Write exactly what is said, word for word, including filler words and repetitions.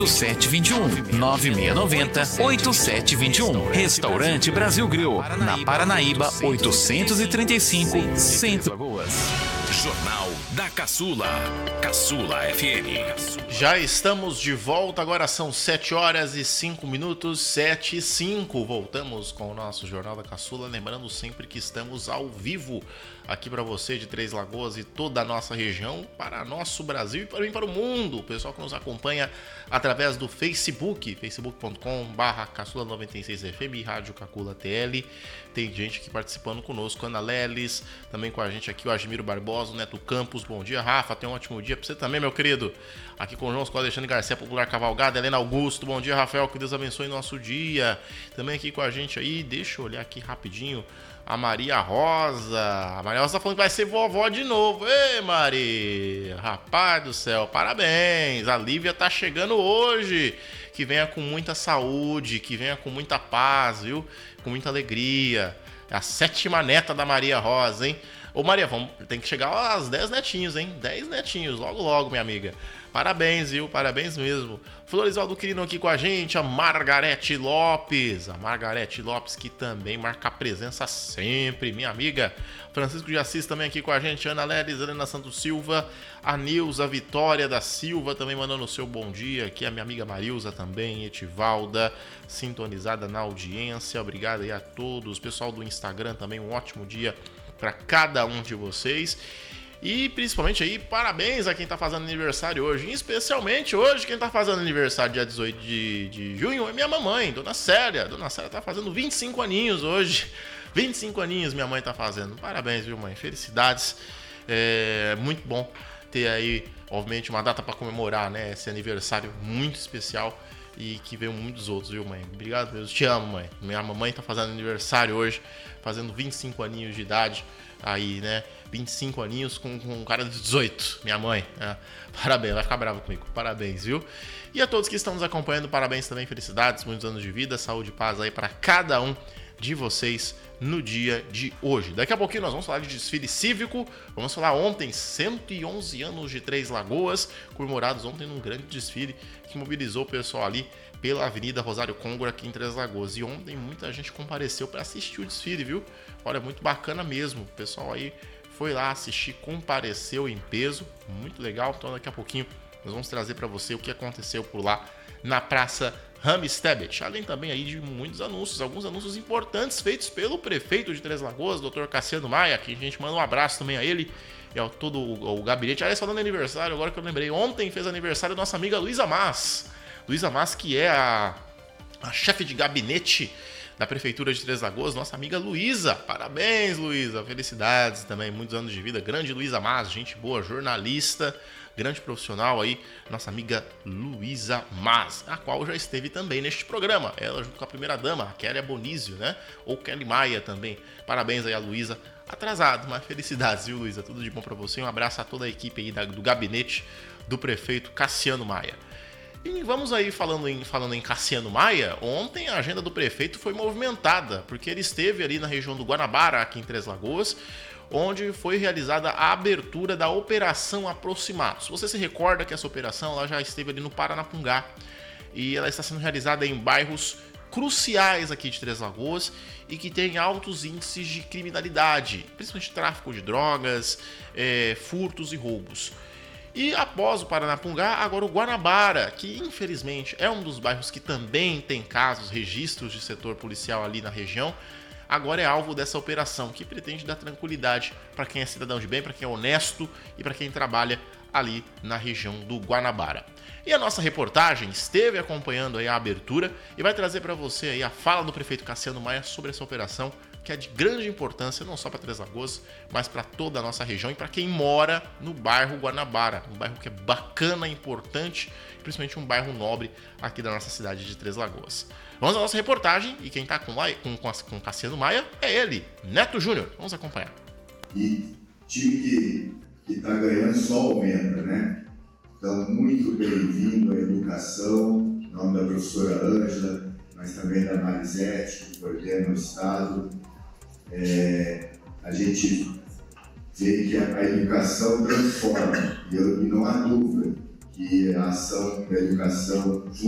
oito sete dois um, nove seis nove zero, oito sete dois um. Restaurante Brasil Grill, na Paranaíba oitocentos e trinta e cinco, Centro Lagoas. Jornal da Caçula. Caçula F M. Já estamos de volta, agora são sete horas e cinco minutos, sete e cinco. Voltamos com o nosso Jornal da Caçula, lembrando sempre que estamos ao vivo aqui para você de Três Lagoas e toda a nossa região, para nosso Brasil e para mim, para o mundo. O pessoal que nos acompanha através do Facebook, facebook ponto com barra caçula noventa e seis F M, Rádio Cacula T L. Tem gente aqui participando conosco, Ana Leles, também com a gente aqui o Admiro Barbosa, o Neto Campos. Bom dia, Rafa, tenha um ótimo dia para você também, meu querido. Aqui com o João, com o Alexandre Garcia, Popular Cavalgada, Helena Augusto. Bom dia, Rafael, que Deus abençoe nosso dia. Também aqui com a gente aí, deixa eu olhar aqui rapidinho, a Maria Rosa. A Maria Rosa tá falando que vai ser vovó de novo. Ei, Maria, rapaz do céu, parabéns. A Lívia tá chegando hoje. Que venha com muita saúde, que venha com muita paz, viu? Com muita alegria. É a sétima neta da Maria Rosa, hein? Ô, Maria, vamos, tem que chegar às dez netinhos, hein? dez netinhos, logo, logo, minha amiga. Parabéns, viu? Parabéns mesmo. Floresvaldo Quirino aqui com a gente, a Margarete Lopes. A Margarete Lopes que também marca presença sempre, minha amiga. Francisco de Assis também aqui com a gente, Ana Leles, Helena Santos Silva, a Nilza Vitória da Silva também mandando o seu bom dia. Aqui a minha amiga Marilza também, Etivalda, sintonizada na audiência. Obrigado aí a todos. Pessoal do Instagram também, um ótimo dia para cada um de vocês. E principalmente aí, parabéns a quem tá fazendo aniversário hoje. E especialmente hoje, quem tá fazendo aniversário dia dezoito de, de junho é minha mamãe, Dona Célia. Dona Célia tá fazendo vinte e cinco aninhos hoje. vinte e cinco aninhos minha mãe tá fazendo. Parabéns, viu, mãe? Felicidades. É muito bom ter aí, obviamente, uma data para comemorar, né? Esse aniversário muito especial e que veio muitos outros, viu, mãe? Obrigado mesmo. Te amo, mãe. Minha mamãe tá fazendo aniversário hoje, fazendo vinte e cinco aninhos de idade. Aí, né? vinte e cinco aninhos com, com um cara de dezoito, minha mãe. Né? Parabéns, vai ficar bravo comigo. Parabéns, viu? E a todos que estão nos acompanhando, parabéns também, felicidades, muitos anos de vida, saúde e paz aí para cada um de vocês no dia de hoje. Daqui a pouquinho nós vamos falar de desfile cívico, vamos falar ontem, cento e onze anos de Três Lagoas, comemorados ontem num grande desfile que mobilizou o pessoal ali pela Avenida Rosário Côngora aqui em Três Lagoas. E ontem muita gente compareceu para assistir o desfile, viu? Olha, muito bacana mesmo. O pessoal aí foi lá assistir, compareceu em peso, muito legal. Então daqui a pouquinho nós vamos trazer para você o que aconteceu por lá na Praça Ramstebet. Além também aí de muitos anúncios, alguns anúncios importantes feitos pelo prefeito de Três Lagoas, doutor Cassiano Maia, que a gente manda um abraço também a ele e a todo o, o gabinete. Aliás, falando de aniversário, agora que eu lembrei, ontem fez aniversário nossa amiga Luísa Mas. Luísa Mas, que é a, a chefe de gabinete da Prefeitura de Três Lagoas, nossa amiga Luísa. Parabéns, Luísa. Felicidades também, muitos anos de vida. Grande Luísa Mas, gente boa, jornalista, grande profissional aí, nossa amiga Luísa Mas, a qual já esteve também neste programa. Ela junto com a primeira-dama, a Kelly Abonísio, né? Ou Kelly Maia também. Parabéns aí a Luísa. Atrasado, mas felicidades, viu, Luísa? Tudo de bom pra você. Um abraço a toda a equipe aí da, do gabinete do prefeito Cassiano Maia. E vamos aí falando em, falando em Cassiano Maia, ontem a agenda do prefeito foi movimentada, porque ele esteve ali na região do Guanabara, aqui em Três Lagoas, onde foi realizada a abertura da Operação Aproximados. Você se recorda que essa operação ela já esteve ali no Paranapungá e ela está sendo realizada em bairros cruciais aqui de Três Lagoas e que tem altos índices de criminalidade, principalmente tráfico de drogas, é, furtos e roubos. E após o Paranapungá, agora o Guanabara, que infelizmente é um dos bairros que também tem casos, registros de setor policial ali na região, agora é alvo dessa operação, que pretende dar tranquilidade para quem é cidadão de bem, para quem é honesto e para quem trabalha ali na região do Guanabara. E a nossa reportagem esteve acompanhando aí a abertura e vai trazer para você aí a fala do prefeito Cassiano Maia sobre essa operação, que é de grande importância não só para Três Lagoas, mas para toda a nossa região e para quem mora no bairro Guanabara, um bairro que é bacana, importante, principalmente um bairro nobre aqui da nossa cidade de Três Lagoas. Vamos à nossa reportagem e quem está com, com, com Cassiano Maia é ele, Neto Júnior. Vamos acompanhar. E time que está ganhando só aumenta, né? Então, muito bem-vindo à educação, em nome da professora Ângela, mas também da Marisete, que coordena o Estado. É, a gente vê que a, a educação transforma, e, eu, e não há dúvida que e a ação da educação junto